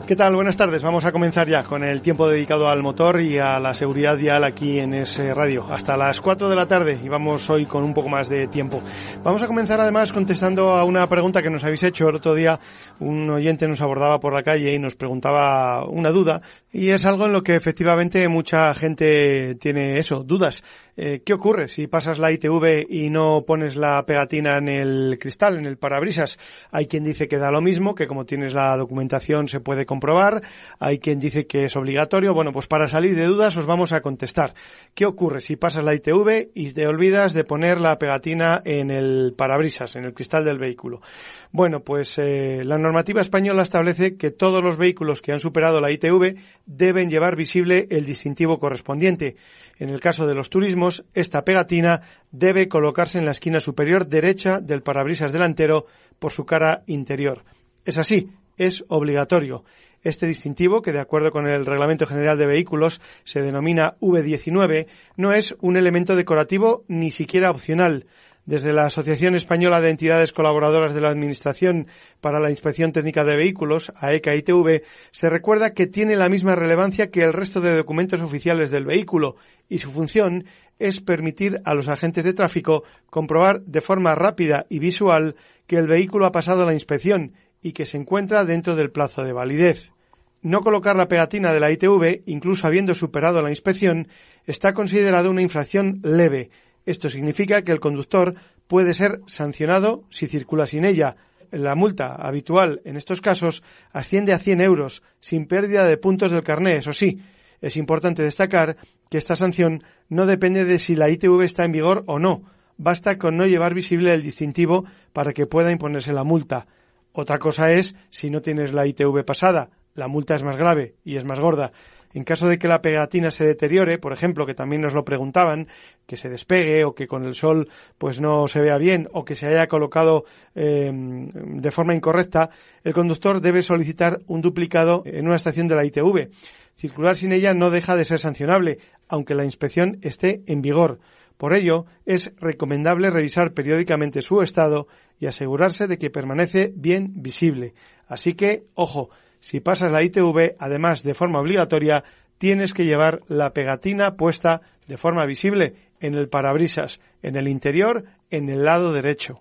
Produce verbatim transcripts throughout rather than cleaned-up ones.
¿Qué tal? Buenas tardes. Vamos a comenzar ya con el tiempo dedicado al motor y a la seguridad vial aquí en Es Radio. Hasta las cuatro de la tarde y vamos hoy con un poco más de tiempo. Vamos a comenzar además contestando a una pregunta que nos habéis hecho el otro día. Un oyente nos abordaba por la calle y nos preguntaba una duda y es algo en lo que efectivamente mucha gente tiene eso, dudas. Eh, ¿Qué ocurre si pasas la I T V y no pones la pegatina en el cristal, en el parabrisas? Hay quien dice que da lo mismo, que como tienes la documentación se puede comprobar. Hay quien dice que es obligatorio. Bueno, pues para salir de dudas os vamos a contestar. ¿Qué ocurre si pasas la I T V y te olvidas de poner la pegatina en el parabrisas, en el cristal del vehículo? Bueno, pues eh, la normativa española establece que todos los vehículos que han superado la I T V deben llevar visible el distintivo correspondiente. En el caso de los turismos, esta pegatina debe colocarse en la esquina superior derecha del parabrisas delantero por su cara interior. Es así, es obligatorio. Este distintivo, que de acuerdo con el Reglamento General de Vehículos se denomina V diecinueve, no es un elemento decorativo ni siquiera opcional. Desde la Asociación Española de Entidades Colaboradoras de la Administración para la Inspección Técnica de Vehículos, A E C A I T V, se recuerda que tiene la misma relevancia que el resto de documentos oficiales del vehículo y su función es permitir a los agentes de tráfico comprobar de forma rápida y visual que el vehículo ha pasado la inspección y que se encuentra dentro del plazo de validez. No colocar la pegatina de la I T V, incluso habiendo superado la inspección, está considerado una infracción leve. Esto significa que el conductor puede ser sancionado si circula sin ella. La multa habitual en estos casos asciende a cien euros, sin pérdida de puntos del carné, eso sí. Es importante destacar que esta sanción no depende de si la I T V está en vigor o no. Basta con no llevar visible el distintivo para que pueda imponerse la multa. Otra cosa es si no tienes la I T V pasada. La multa es más grave y es más gorda. En caso de que la pegatina se deteriore, por ejemplo, que también nos lo preguntaban, que se despegue o que con el sol pues no se vea bien o que se haya colocado eh, de forma incorrecta, el conductor debe solicitar un duplicado en una estación de la I T V. Circular sin ella no deja de ser sancionable, aunque la inspección esté en vigor. Por ello, es recomendable revisar periódicamente su estado y asegurarse de que permanece bien visible. Así que, ojo, si pasas la I T V, además de forma obligatoria, tienes que llevar la pegatina puesta de forma visible en el parabrisas, en el interior, en el lado derecho.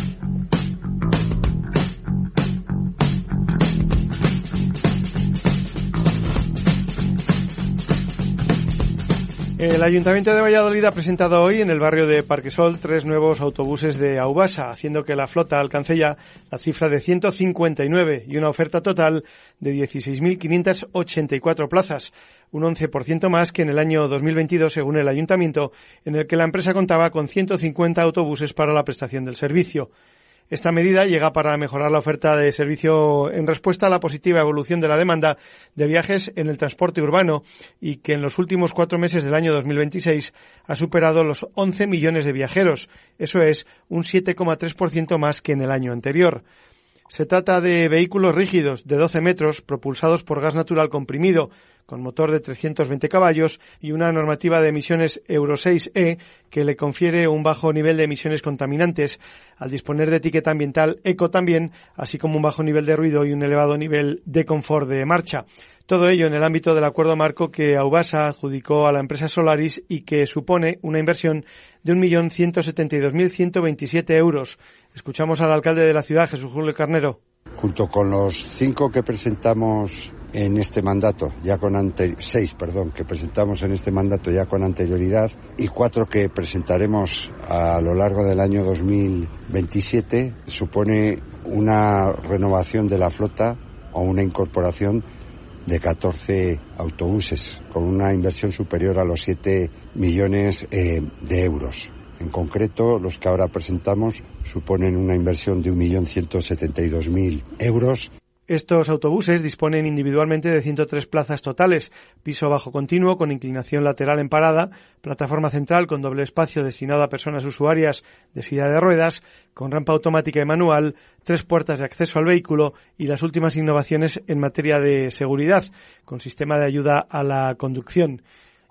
El Ayuntamiento de Valladolid ha presentado hoy en el barrio de Parquesol tres nuevos autobuses de Aubasa, haciendo que la flota alcance ya la cifra de ciento cincuenta y nueve y una oferta total de dieciséis mil quinientas ochenta y cuatro plazas, un once por ciento más que en el año dos mil veintidós, según el Ayuntamiento, en el que la empresa contaba con ciento cincuenta autobuses para la prestación del servicio. Esta medida llega para mejorar la oferta de servicio en respuesta a la positiva evolución de la demanda de viajes en el transporte urbano y que en los últimos cuatro meses del año dos mil veintiséis ha superado los once millones de viajeros. Eso es un siete coma tres por ciento más que en el año anterior. Se trata de vehículos rígidos de doce metros propulsados por gas natural comprimido, con motor de trescientos veinte caballos y una normativa de emisiones Euro seis E que le confiere un bajo nivel de emisiones contaminantes, al disponer de etiqueta ambiental Eco también, así como un bajo nivel de ruido y un elevado nivel de confort de marcha. Todo ello en el ámbito del acuerdo marco que Aubasa adjudicó a la empresa Solaris y que supone una inversión de un millón ciento setenta y dos mil ciento veintisiete euros. Escuchamos al alcalde de la ciudad, Jesús Julio Carnero. Junto con los cinco que presentamos en este mandato, ya con ante... seis, perdón, que presentamos en este mandato ya con anterioridad y cuatro que presentaremos a lo largo del año dos mil veintisiete, supone una renovación de la flota o una incorporación de catorce autobuses con una inversión superior a los siete millones eh, de euros. En concreto, los que ahora presentamos suponen una inversión de un millón ciento setenta y dos mil euros. Estos autobuses disponen individualmente de ciento tres plazas totales, piso bajo continuo con inclinación lateral en parada, plataforma central con doble espacio destinado a personas usuarias de silla de ruedas, con rampa automática y manual, tres puertas de acceso al vehículo y las últimas innovaciones en materia de seguridad, con sistema de ayuda a la conducción.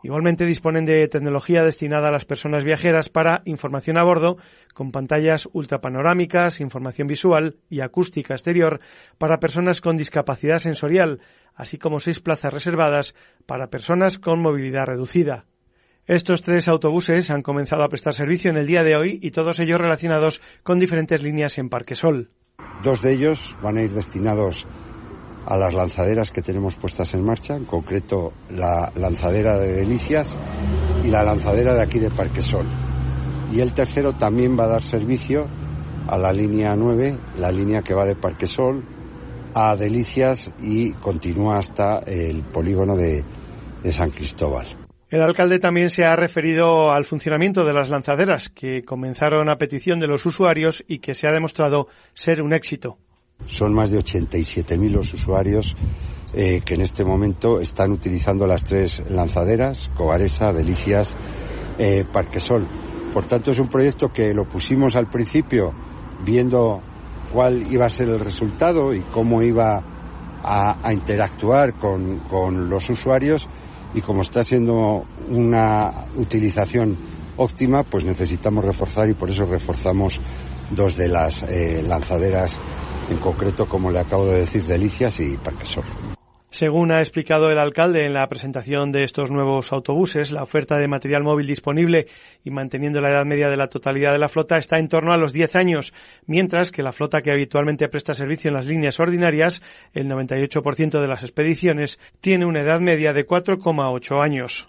Igualmente disponen de tecnología destinada a las personas viajeras para información a bordo, con pantallas ultrapanorámicas, información visual y acústica exterior para personas con discapacidad sensorial, así como seis plazas reservadas para personas con movilidad reducida. Estos tres autobuses han comenzado a prestar servicio en el día de hoy y todos ellos relacionados con diferentes líneas en Parquesol. Dos de ellos van a ir destinados a las lanzaderas que tenemos puestas en marcha, en concreto la lanzadera de Delicias y la lanzadera de aquí de Parquesol. Y el tercero también va a dar servicio a la línea nueve, la línea que va de Parquesol a Delicias y continúa hasta el polígono de, de San Cristóbal. El alcalde también se ha referido al funcionamiento de las lanzaderas, que comenzaron a petición de los usuarios y que se ha demostrado ser un éxito. Son más de ochenta y siete mil los usuarios eh, que en este momento están utilizando las tres lanzaderas, Covaresa, Delicias, eh, Parquesol. Por tanto, es un proyecto que lo pusimos al principio viendo cuál iba a ser el resultado y cómo iba a, a interactuar con, con los usuarios, y como está siendo una utilización óptima, pues necesitamos reforzar, y por eso reforzamos dos de las eh, lanzaderas, en concreto, como le acabo de decir, Delicias y Parquesol. Según ha explicado el alcalde en la presentación de estos nuevos autobuses, la oferta de material móvil disponible y manteniendo la edad media de la totalidad de la flota está en torno a los diez años, mientras que la flota que habitualmente presta servicio en las líneas ordinarias, el noventa y ocho por ciento de las expediciones, tiene una edad media de cuatro coma ocho años.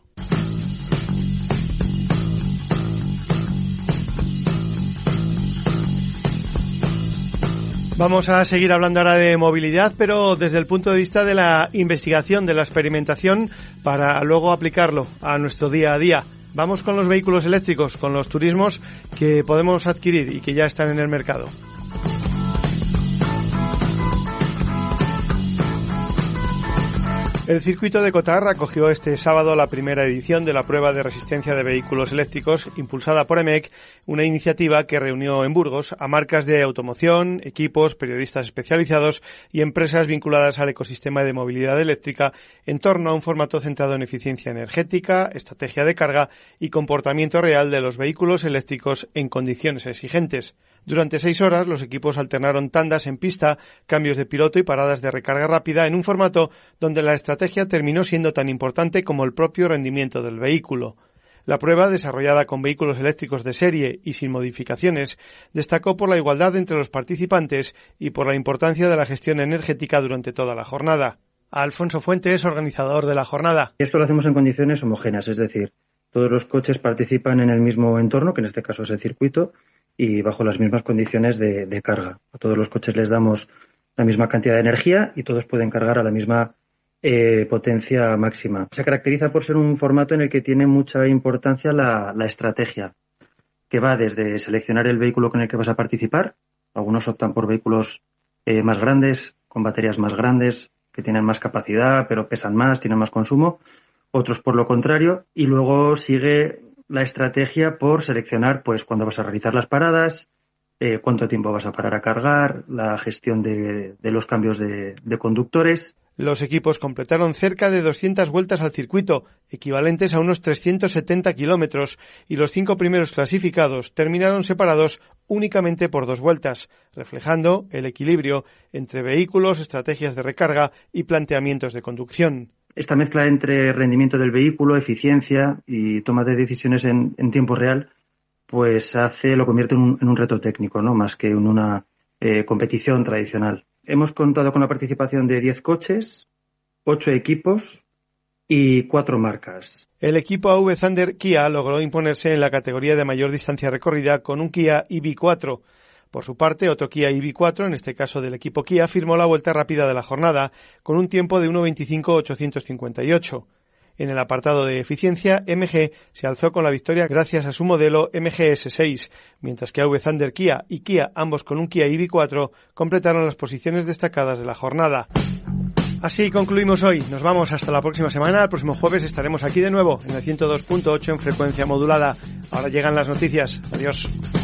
Vamos a seguir hablando ahora de movilidad, pero desde el punto de vista de la investigación, de la experimentación, para luego aplicarlo a nuestro día a día. Vamos con los vehículos eléctricos, con los turismos que podemos adquirir y que ya están en el mercado. El circuito de Cotar acogió este sábado la primera edición de la prueba de resistencia de vehículos eléctricos impulsada por E M E C, una iniciativa que reunió en Burgos a marcas de automoción, equipos, periodistas especializados y empresas vinculadas al ecosistema de movilidad eléctrica en torno a un formato centrado en eficiencia energética, estrategia de carga y comportamiento real de los vehículos eléctricos en condiciones exigentes. Durante seis horas, los equipos alternaron tandas en pista, cambios de piloto y paradas de recarga rápida en un formato donde la estrategia terminó siendo tan importante como el propio rendimiento del vehículo. La prueba, desarrollada con vehículos eléctricos de serie y sin modificaciones, destacó por la igualdad entre los participantes y por la importancia de la gestión energética durante toda la jornada. Alfonso Fuentes, organizador de la jornada. Esto lo hacemos en condiciones homogéneas, es decir, todos los coches participan en el mismo entorno, que en este caso es el circuito, y bajo las mismas condiciones de, de carga. A todos los coches les damos la misma cantidad de energía y todos pueden cargar a la misma eh, potencia máxima. Se caracteriza por ser un formato en el que tiene mucha importancia la, la estrategia, que va desde seleccionar el vehículo con el que vas a participar. Algunos optan por vehículos eh, más grandes, con baterías más grandes, que tienen más capacidad, pero pesan más, tienen más consumo. Otros por lo contrario. Y luego sigue la estrategia por seleccionar pues cuándo vas a realizar las paradas, eh, cuánto tiempo vas a parar a cargar, la gestión de, de los cambios de, de conductores. Los equipos completaron cerca de doscientas vueltas al circuito, equivalentes a unos trescientos setenta kilómetros, y los cinco primeros clasificados terminaron separados únicamente por dos vueltas, reflejando el equilibrio entre vehículos, estrategias de recarga y planteamientos de conducción. Esta mezcla entre rendimiento del vehículo, eficiencia y toma de decisiones en, en tiempo real, pues hace, lo convierte en un, en un reto técnico, ¿no? Más que en una eh, competición tradicional. Hemos contado con la participación de diez coches, ocho equipos y cuatro marcas. El equipo A V Thunder Kia logró imponerse en la categoría de mayor distancia recorrida con un Kia E V cuatro. Por su parte, otro Kia E V cuatro, en este caso del equipo Kia, firmó la vuelta rápida de la jornada con un tiempo de uno veinticinco ochocientos cincuenta y ocho. En el apartado de eficiencia, M G se alzó con la victoria gracias a su modelo M G S seis, mientras que A V Thunder Kia y Kia, ambos con un Kia E V cuatro, completaron las posiciones destacadas de la jornada. Así concluimos hoy. Nos vamos hasta la próxima semana. El próximo jueves estaremos aquí de nuevo en el ciento dos punto ocho en frecuencia modulada. Ahora llegan las noticias. Adiós.